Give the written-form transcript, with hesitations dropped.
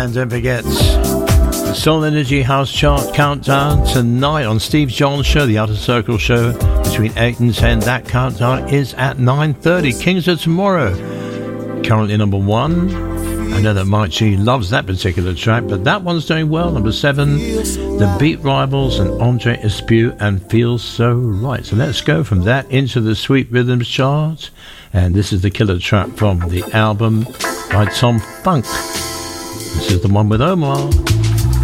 And don't forget, the Soul Energy House Chart Countdown tonight on Steve John's show, the Outer Circle show, between 8 and 10. That countdown is at 9:30. Kings of Tomorrow, currently number 1. I know that Mike G loves that particular track, but that one's doing well. Number 7, The Beat Rivals and Andre Espew and Feels So Right. So let's go from that into the Sweet Rhythms chart. And this is the killer track from the album by Tom Funk. This is the one with Omar.